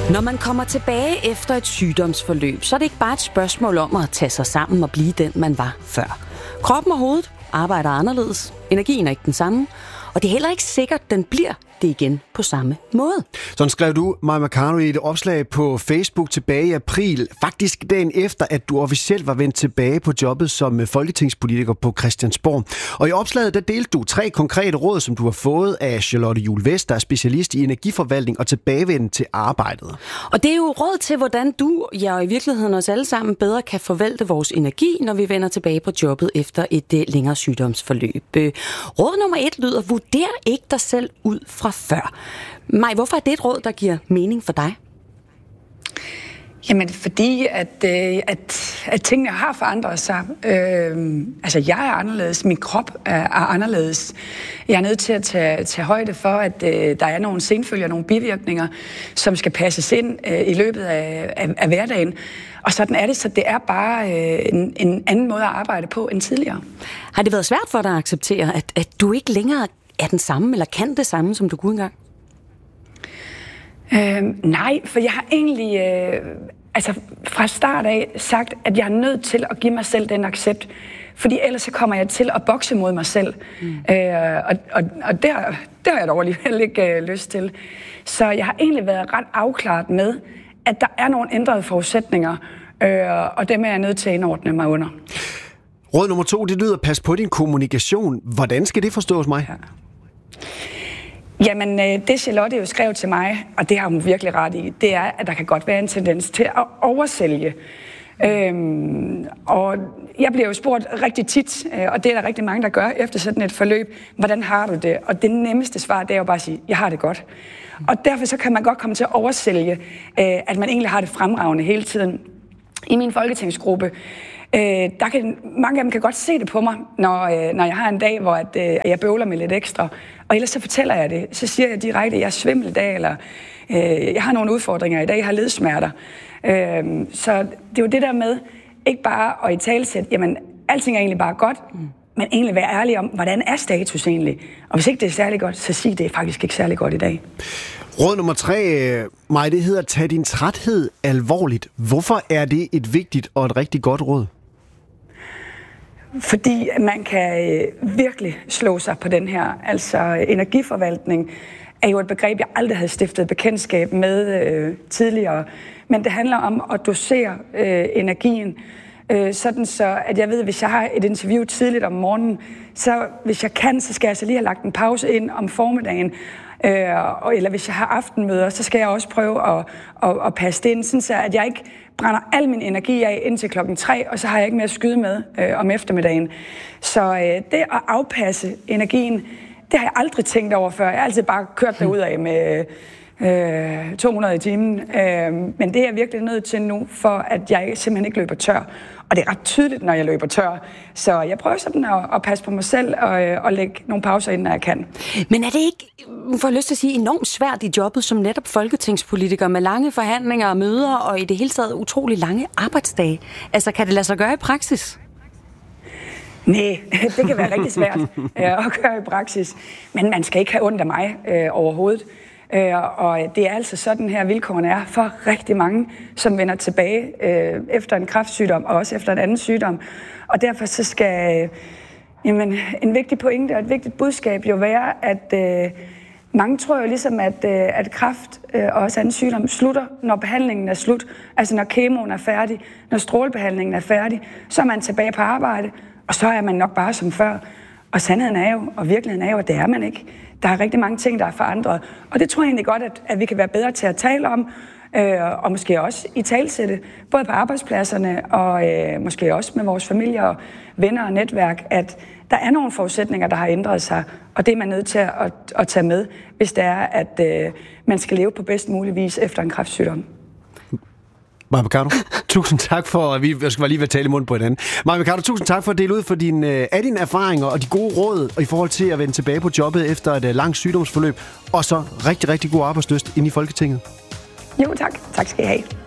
Når man kommer tilbage efter et sygdomsforløb, så er det ikke bare et spørgsmål om at tage sig sammen og blive den, man var før. Kroppen og hovedet arbejder anderledes, energien er ikke den samme, og det er heller ikke sikkert, den bliver det igen på samme måde. Sådan skrev du, Mai Mercado, i et opslag på Facebook tilbage i april, faktisk dagen efter, at du officielt var vendt tilbage på jobbet som folketingspolitiker på Christiansborg. Og i opslaget, der delte du 3 konkrete råd, som du har fået af Charlotte Juhl Westh, der er specialist i energiforvaltning og tilbagevenden til arbejdet. Og det er jo råd til, hvordan du, og i virkeligheden os alle sammen, bedre kan forvalte vores energi, når vi vender tilbage på jobbet efter et længere sygdomsforløb. Råd nummer 1 lyder, vurder ikke dig selv ud fra før. Maj, hvorfor er det et råd, der giver mening for dig? Jamen, fordi at tingene har forandret sig. Altså, jeg er anderledes. Min krop er anderledes. Jeg er nødt til at tage højde for, at der er nogle senfølger, nogle bivirkninger, som skal passes ind i løbet af hverdagen. Og sådan er det, så det er bare en anden måde at arbejde på end tidligere. Har det været svært for dig at acceptere, at du ikke længere er den samme, eller kan det samme, som du kunne engang? Nej, for jeg har egentlig fra start af sagt, at jeg er nødt til at give mig selv den accept. Fordi ellers så kommer jeg til at bokse mod mig selv. Og det har jeg dog alligevel ikke lyst til. Så jeg har egentlig været ret afklaret med, at der er nogle ændrede forudsætninger, og dem er jeg nødt til at indordne mig under. Råd nummer 2, det lyder, pas på din kommunikation. Hvordan skal det forstås, Maj? Ja. Jamen, det Charlotte jo skrev til mig, og det har hun virkelig ret i, det er, at der kan godt være en tendens til at oversælge. Og jeg bliver jo spurgt rigtig tit, og det er der rigtig mange, der gør efter sådan et forløb, hvordan har du det? Og det nemmeste svar, det er jo bare at sige, jeg har det godt. Og derfor så kan man godt komme til at oversælge, at man egentlig har det fremragende hele tiden. I min folketingsgruppe, mange af dem kan godt se det på mig, når jeg har en dag, hvor jeg bøvler med lidt ekstra. Og ellers så fortæller jeg det. Så siger jeg direkte, at jeg er svimmel i dag, eller jeg har nogle udfordringer i dag, jeg har ledsmerter. Så det er jo det der med, ikke bare at italesætte, jamen alting er egentlig bare godt, men egentlig være ærlig om, hvordan er status egentlig? Og hvis ikke det er særlig godt, så sig det er faktisk ikke særlig godt i dag. Råd nummer 3, Maj, det hedder, tag din træthed alvorligt. Hvorfor er det et vigtigt og et rigtig godt råd? Fordi man kan virkelig slå sig på den her. Altså energiforvaltning er jo et begreb, jeg aldrig havde stiftet bekendtskab med tidligere. Men det handler om at dosere energien, sådan så at jeg ved, at hvis jeg har et interview tidligt om morgenen, så hvis jeg kan, så skal jeg så lige have lagt en pause ind om formiddagen. Eller hvis jeg har aftenmøder, så skal jeg også prøve at passe det ind, sådan så at jeg ikke brænder al min energi af indtil 3:00, og så har jeg ikke mere at skyde med om eftermiddagen. Så det at afpasse energien, det har jeg aldrig tænkt over før. Jeg har altid bare kørt derudad med 200 i timen. Men det er jeg virkelig nødt til nu, for at jeg simpelthen ikke løber tør. Og det er ret tydeligt, når jeg løber tør. Så jeg prøver sådan at passe på mig selv og lægge nogle pauser ind, når jeg kan. Men er det ikke, får jeg lyst til at sige, enormt svært i jobbet som netop folketingspolitiker med lange forhandlinger og møder og i det hele taget utrolig lange arbejdsdage? Altså, kan det lade sig gøre i praksis? Nej, det kan være rigtig svært at gøre i praksis. Men man skal ikke have ondt af mig overhovedet. Og det er altså sådan her, vilkårene er for rigtig mange, som vender tilbage efter en kræftsygdom og også efter en anden sygdom. Og derfor så skal en vigtig pointe og et vigtigt budskab jo være, at mange tror jo ligesom, at kræft og også anden sygdom slutter, når behandlingen er slut. Altså når kemoen er færdig, når strålebehandlingen er færdig, så er man tilbage på arbejde, og så er man nok bare som før. Og sandheden er jo, og virkeligheden er jo, at det er man ikke. Der er rigtig mange ting, der er forandret. Og det tror jeg egentlig godt, at vi kan være bedre til at tale om, og måske også i talsætte, både på arbejdspladserne og måske også med vores familie og venner og netværk, at der er nogle forudsætninger, der har ændret sig, og det er man nødt til at tage med, hvis det er, at man skal leve på bedst mulig vis efter en kræftsygdom. Mai Mercado, tusind tak for, jeg skal lige være tale i munden på hinanden. Mai Mercado, tusind tak for at dele ud for dine erfaringer og de gode råd i forhold til at vende tilbage på jobbet efter et langt sygdomsforløb, og så rigtig, rigtig god arbejdslyst inde i Folketinget. Jo, tak. Tak skal I have.